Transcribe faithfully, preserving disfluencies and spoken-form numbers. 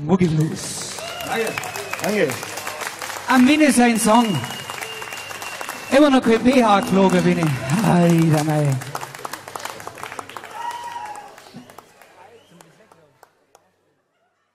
Muggiblues. Danke. Danke. Am Winne sein Song. Immer noch kein P H geflogen bin ich. Alter, mei.